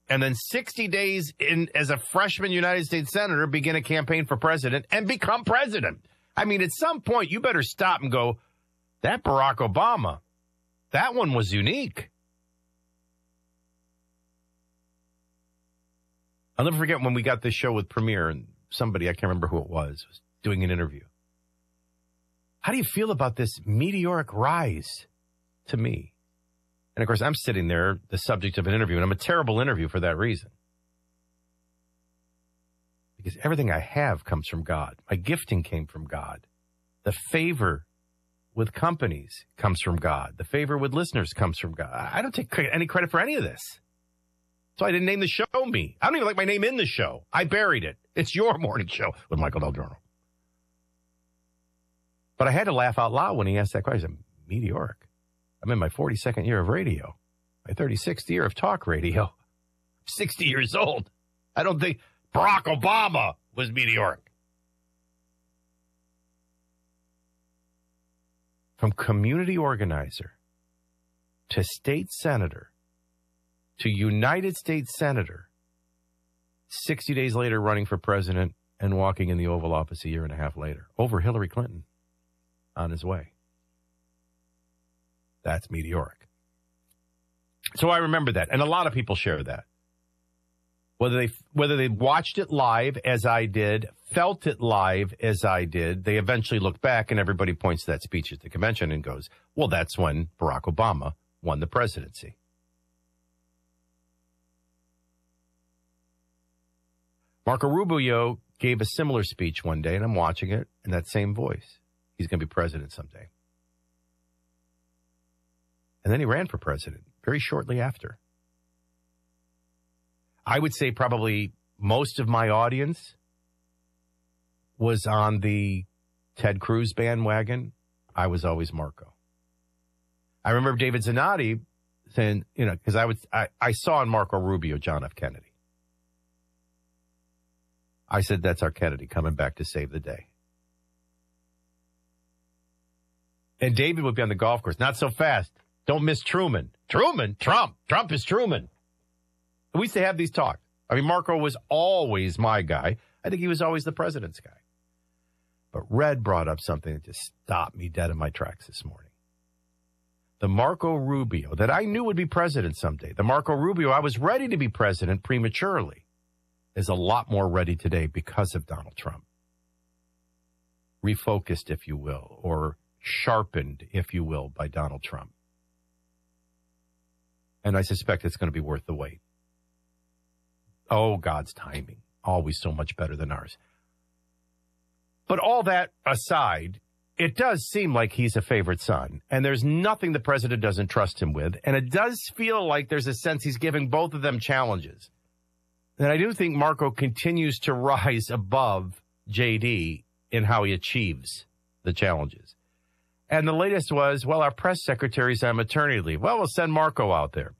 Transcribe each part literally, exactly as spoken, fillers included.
and then sixty days in as a freshman United States Senator, begin a campaign for president and become president. I mean, at some point, you better stop and go, that Barack Obama, that one was unique. I'll never forget when we got this show with Premier and somebody, I can't remember who it was, was doing an interview. How do you feel about this meteoric rise to me? And, of course, I'm sitting there, the subject of an interview, and I'm a terrible interview for that reason. Because everything I have comes from God. My gifting came from God. The favor with companies comes from God. The favor with listeners comes from God. I don't take any credit for any of this. So I didn't name the show me. I don't even like my name in the show. I buried it. It's your morning show with Michael Del Giorno. But I had to laugh out loud when he asked that question. Meteoric. I'm in my forty-second year of radio, my thirty-sixth year of talk radio. I'm sixty years old. I don't think Barack Obama was meteoric. From community organizer to state senator to United States Senator, sixty days later running for president and walking in the Oval Office a year and a half later over Hillary Clinton on his way. That's meteoric. So I remember that, and a lot of people share that. Whether they whether they watched it live as I did, felt it live as I did, they eventually look back and everybody points to that speech at the convention and goes, well, that's when Barack Obama won the presidency. Marco Rubio gave a similar speech one day, and I'm watching it in that same voice. He's going to be president someday. And then he ran for president very shortly after. I would say probably most of my audience was on the Ted Cruz bandwagon. I was always Marco. I remember David Zanotti saying, you know, because I, was, I, I saw in Marco Rubio John F. Kennedy. I said, that's our Kennedy coming back to save the day. And David would be on the golf course. Not so fast. Don't miss Truman. Truman? Trump. Trump is Truman. We used to have these talks. I mean, Marco was always my guy. I think he was always the president's guy. But Red brought up something that just stopped me dead in my tracks this morning. The Marco Rubio that I knew would be president someday, the Marco Rubio I was ready to be president prematurely, is a lot more ready today because of Donald Trump. Refocused, if you will, or sharpened, if you will, by Donald Trump. And I suspect it's going to be worth the wait. Oh, God's timing. Always so much better than ours. But all that aside, it does seem like he's a favorite son. And there's nothing the president doesn't trust him with. And it does feel like there's a sense he's giving both of them challenges. And I do think Marco continues to rise above J D in how he achieves the challenges. And the latest was, well, our press secretary's on maternity leave. Well, we'll send Marco out there.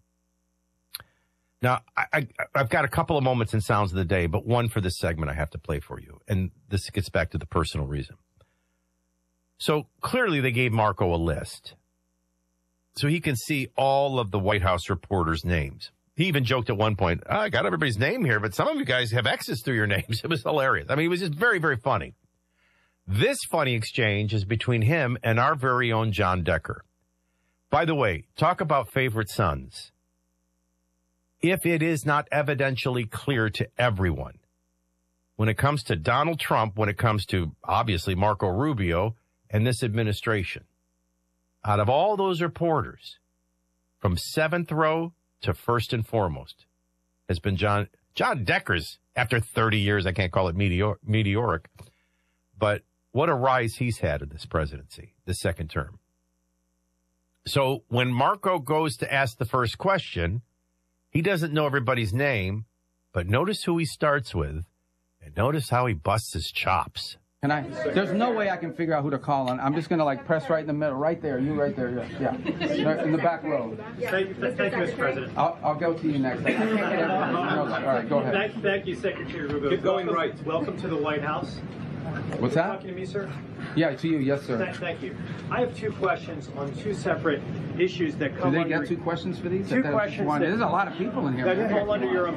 Now, I, I, I've got a couple of moments and sounds of the day, but one for this segment I have to play for you. And this gets back to the personal reason. So clearly they gave Marco a list so he can see all of the White House reporters' names. He even joked at one point, oh, I got everybody's name here, but some of you guys have X's through your names. It was hilarious. I mean, it was just very, very funny. This funny exchange is between him and our very own John Decker. By the way, talk about favorite sons. If it is not evidentially clear to everyone, when it comes to Donald Trump, when it comes to, obviously, Marco Rubio and this administration, out of all those reporters, from seventh row to first and foremost, has been John John Decker's, after thirty years, I can't call it meteor, meteoric, but what a rise he's had in this presidency, the second term. So when Marco goes to ask the first question, he doesn't know everybody's name, but notice who he starts with, and notice how he busts his chops. Can I? There's no way I can figure out who to call on. I'm just going to, like, press right in the middle. Right there. You right there. Yeah. yeah. Right in the back row. Thank, thank you, Mister President. I'll, I'll go to you next. I can't get everybody. All right, go ahead. Thank, thank you, Secretary Rubio. Keep going welcome, right. Welcome to the White House. What's that? Talking to me, sir? Yeah, to you. Yes, sir. Thank, thank you. I have two questions on two separate issues that come Do they under... get two questions for these? Two that, questions. that, There's a lot of people in here. That fall under your